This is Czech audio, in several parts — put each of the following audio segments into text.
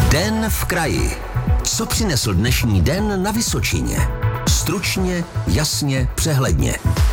Den v kraji. Co přinesl dnešní den na Vysočině? Stručně, jasně, přehledně.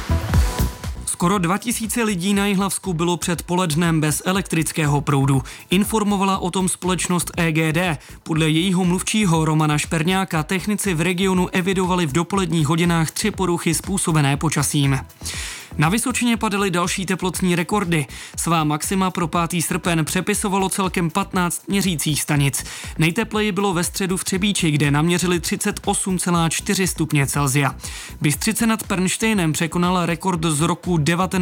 Skoro 2000 lidí na Jihlavsku bylo před polednem bez elektrického proudu. Informovala o tom společnost EGD. Podle jejího mluvčího Romana Šperňáka technici v regionu evidovali v dopoledních hodinách 3 poruchy způsobené počasím. Na Vysočině padaly další teplotní rekordy. Svá maxima pro 5. srpen přepisovalo celkem 15 měřících stanic. Nejtepleji bylo ve středu v Třebíči, kde naměřili 38,4 stupně Celsia. Bystřice nad Pernštejnem překonala rekord z roku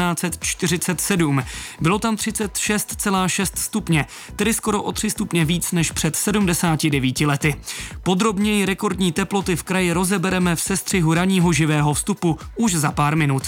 1947. Bylo tam 36,6 stupně, tedy skoro o 3 stupně víc než před 79 lety. Podrobněji rekordní teploty v kraji rozebereme v sestřihu ranního živého vstupu už za pár minut.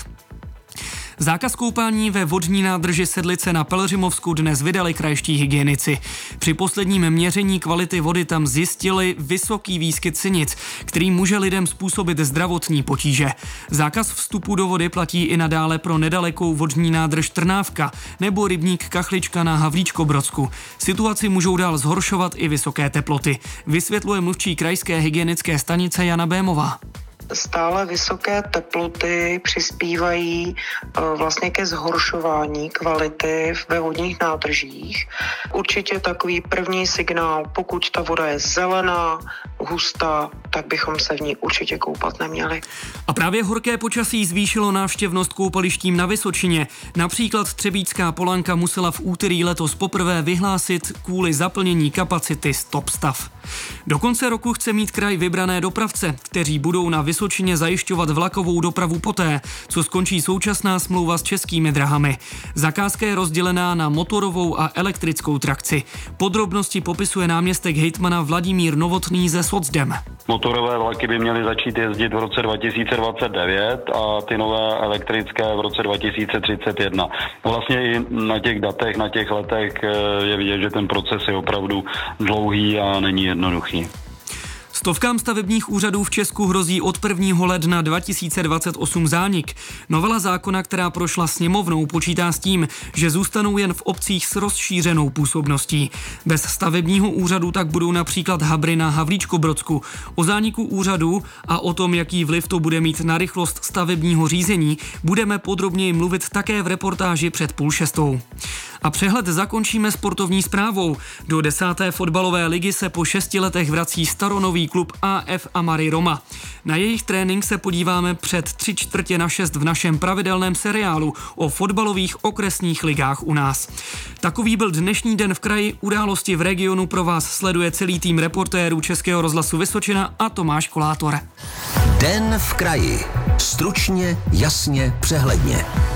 Zákaz koupání ve vodní nádrži Sedlice na Pelhřimovsku dnes vydali krajští hygienici. Při posledním měření kvality vody tam zjistili vysoký výskyt sinic, který může lidem způsobit zdravotní potíže. Zákaz vstupu do vody platí i nadále pro nedalekou vodní nádrž Trnávka nebo rybník Kachlička na Havlíčkobrodsku. Situaci můžou dál zhoršovat i vysoké teploty, vysvětluje mluvčí krajské hygienické stanice Jana Bémová. Stále vysoké teploty přispívají vlastně ke zhoršování kvality ve vodních nádržích. Určitě takový první signál, pokud ta voda je zelená, hustá, tak bychom se v ní určitě koupat neměli. A právě horké počasí zvýšilo návštěvnost koupalištím na Vysočině. Například Třebíčská Polanka musela v úterý letos poprvé vyhlásit kvůli zaplnění kapacity stop stav. Do konce roku chce mít kraj vybrané dopravce, kteří budou na Vysočině zajišťovat vlakovou dopravu poté, co skončí současná smlouva s Českými drahami. Zakázka je rozdělená na motorovou a elektrickou trakci. Podrobnosti popisuje náměstek hejtmana Vladimír Novotný ze Socdem. Motorové vlaky by měly začít jezdit v roce 2029 a ty nové elektrické v roce 2031. Vlastně i na těch datech, na těch letech je vidět, že ten proces je opravdu dlouhý a není jednoduchý. Stovkám stavebních úřadů v Česku hrozí od 1. ledna 2028 zánik. Novela zákona, která prošla sněmovnou, počítá s tím, že zůstanou jen v obcích s rozšířenou působností. Bez stavebního úřadu tak budou například Habry na Havlíčkobrodsku. O zániku úřadu a o tom, jaký vliv to bude mít na rychlost stavebního řízení, budeme podrobněji mluvit také v reportáži před 5:30. A přehled zakončíme sportovní zprávou. Do 10. fotbalové ligy se po 6 letech vrací staronový klub AF Amary Roma. Na jejich trénink se podíváme před 5:45 v našem pravidelném seriálu o fotbalových okresních ligách u nás. Takový byl dnešní den v kraji. Události v regionu pro vás sleduje celý tým reportérů Českého rozhlasu Vysočina a Tomáš Kolátor. Den v kraji. Stručně, jasně, přehledně.